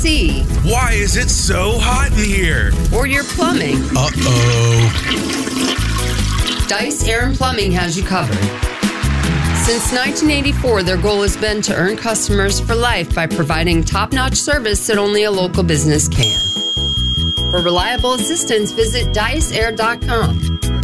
AC. Why is it so hot in here? Or your plumbing. Uh-oh. Dice Air and Plumbing has you covered. Since 1984, their goal has been to earn customers for life by providing top-notch service that only a local business can. For reliable assistance, visit diceair.com.